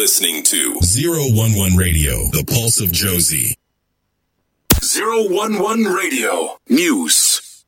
listening to 011 Radio, the pulse of Josie. 011 Radio News.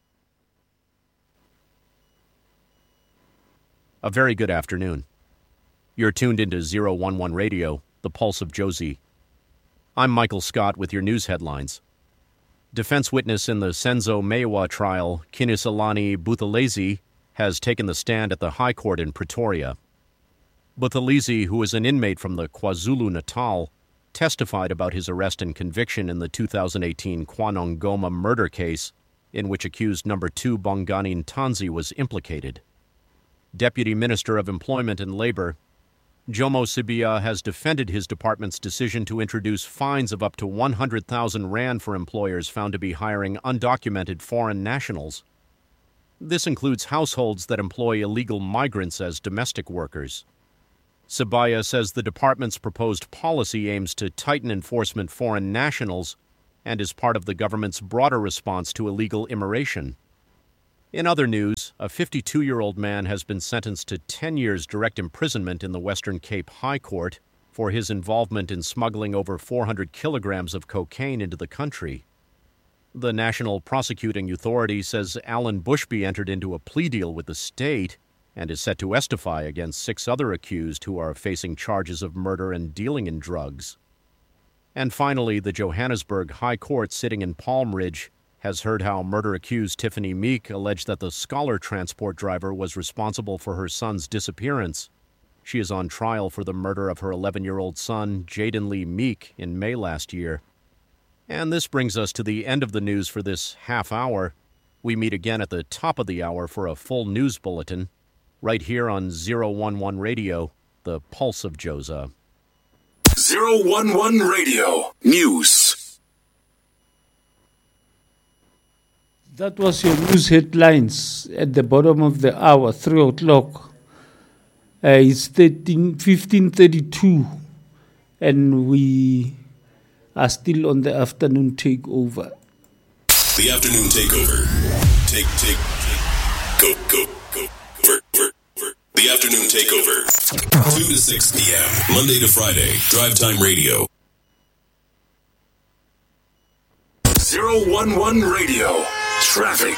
A very good afternoon. You're tuned into 011 Radio, the pulse of Josie. I'm Michael Scott with your news headlines. Defense witness in the Senzo Meyiwa trial, Kiniselani Buthelezi, has taken the stand at the High Court in Pretoria. Buthelezi, who is an inmate from the KwaZulu-Natal, testified about his arrest and conviction in the 2018 KwaNongoma murder case, in which accused number 2 Bongani Ntanzi was implicated. Deputy Minister of Employment and Labor, Jomo Sibiya, has defended his department's decision to introduce fines of up to 100,000 rand for employers found to be hiring undocumented foreign nationals. This includes households that employ illegal migrants as domestic workers. Sibiya says the department's proposed policy aims to tighten enforcement foreign nationals and is part of the government's broader response to illegal immigration. In other news, a 52-year-old man has been sentenced to 10 years direct imprisonment in the Western Cape High Court for his involvement in smuggling over 400 kilograms of cocaine into the country. The National Prosecuting Authority says Alan Bushby entered into a plea deal with the state and is set to testify against 6 other accused who are facing charges of murder and dealing in drugs. And finally, the Johannesburg High Court sitting in Palm Ridge has heard how murder-accused Tiffany Meek alleged that the Scholar transport driver was responsible for her son's disappearance. She is on trial for the murder of her 11-year-old son, Jaden Lee Meek, in May last year. And this brings us to the end of the news for this half hour. We meet again at the top of the hour for a full news bulletin, right here on 011 Radio, the pulse of Josa. 011 Radio News. That was your news headlines at the bottom of the hour, 3 o'clock. It's 15:32, and we are still on the afternoon takeover. The afternoon takeover. Take. Go. The afternoon takeover. 2 to 6 p.m. Monday to Friday. Drive Time Radio. 011 Radio. Traffic.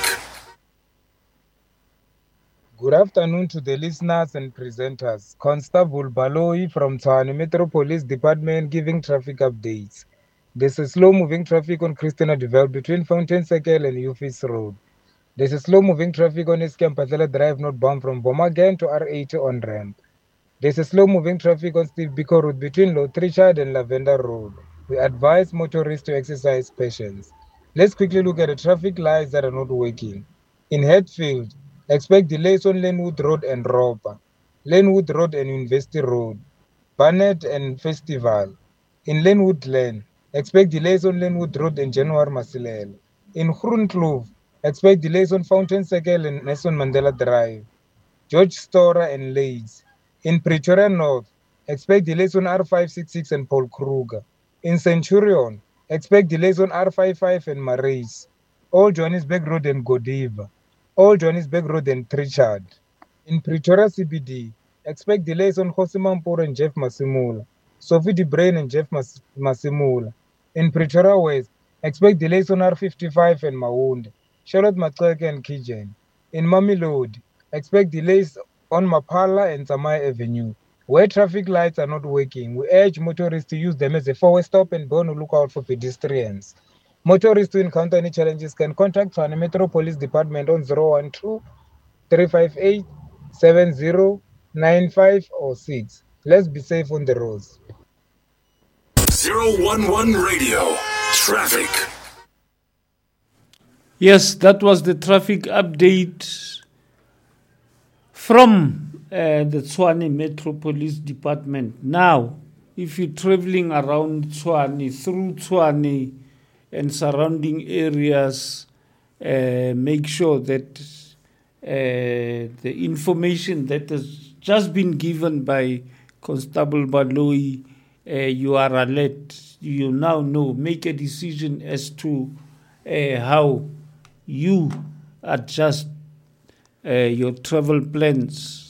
Good afternoon to the listeners and presenters. Constable Baloi from Tshwane Metro Police Department giving traffic updates. There's a slow-moving traffic on Christina Duval between Fountain Circle and Ufis Road. There's a slow-moving traffic on Eskempatela Drive northbound from Bomagan to R80 on ramp. There's a slow-moving traffic on Steve Biko Road between Low Richard and Lavender Road. We advise motorists to exercise patience. Let's quickly look at the traffic lights that are not working. In Hatfield, expect delays on Lenwood Road and Roper, Lenwood Road and University Road, Barnett and Festival. In Lenwood Lane, expect delays on Lenwood Road and January Masilele. In Groenkloof, expect delays on Fountain Circle and Nelson Mandela Drive, George Storer and Leeds. In Pretoria North, expect delays on R566 and Paul Kruger. In Centurion, expect delays on R55 and Marais, Old Johannesburg Road and Godiva, Old Johannesburg Road and Trichard. In Pretoria CBD, expect delays on Jose Mampur and Jeff Masimula, Sophie de Brain and Jeff Masimula. In Pretoria West, expect delays on R55 and Maunde, Charlotte Matleke and Kijen. In Mamelodi, expect delays on Mapala and Samai Avenue. Where traffic lights are not working, we urge motorists to use them as a forward stop and be on the lookout for pedestrians. Motorists who encounter any challenges can contact Tshwane Metro Police Department on 012-358-7095 or 6. Let's be safe on the roads. 011 Radio. Traffic. Yes, that was the traffic update from the Tshwane Metro Police Department. Now, if you're traveling around Tshwane, through Tshwane and surrounding areas, make sure that the information that has just been given by Constable Baloi, you are alert. You now know. Make a decision as to how you adjust your travel plans